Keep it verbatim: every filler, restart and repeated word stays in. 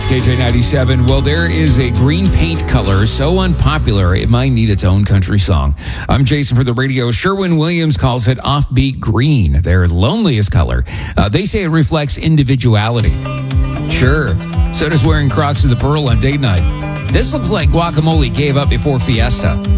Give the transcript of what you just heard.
K J ninety-seven. Well, there is a green paint color so unpopular it might need its own country song. I'm Jason for the radio. Sherwin-Williams calls it offbeat green, their loneliest color. Uh, they say it reflects individuality. Sure, so does wearing Crocs to the Pearl on date night. This looks like guacamole gave up before Fiesta.